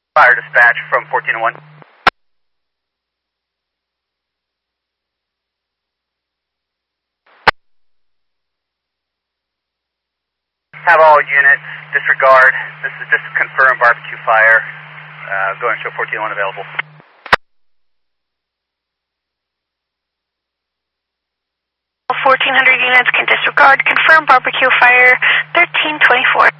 Fire dispatch from 1401. Have all units disregard. This is just a confirmed barbecue fire. Going to show 1401 available. 1,400 units can disregard. Confirmed barbecue fire 1324.